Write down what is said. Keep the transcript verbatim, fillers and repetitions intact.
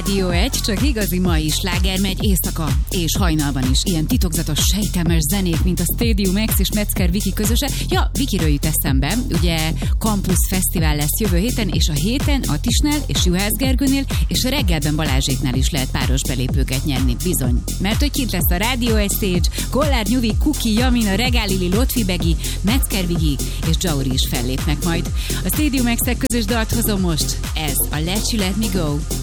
Rádió egy, csak igazi mai sláger megy éjszaka és hajnalban is. Ilyen titokzatos, sejtelmes zenék, mint a Stadium X és Metzger Viki közöse. Ja, Vikiről jut eszembe, ugye Campus Fesztivál lesz jövő héten, és a héten a Tisnál és Juhász Gergőnél, és a reggelben Balázséknál is lehet páros belépőket nyerni, bizony. Mert hogy kint lesz a Rádió egy stage, Kollár Nyuvi, Kuki, Jamina, Regálili, Lotfi Begi, Metzger Viki és Jauri is fellépnek majd. A Stadium X-ek közös dalt hozom most, ez a Let You Let Me Go.